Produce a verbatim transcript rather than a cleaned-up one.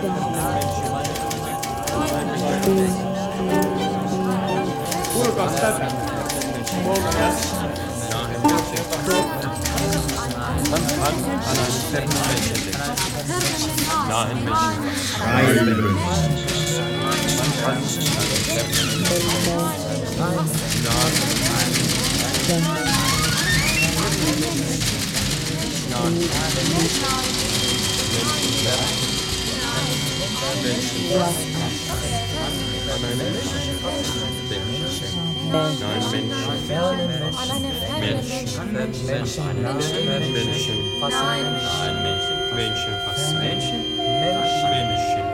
Kuulkaas tätä. Han, han, han är en femmänniska. Ja, en människa. Raimen. Han, han, Menschen. Menschen. Menschen. Menschen. Menschen. Menschen.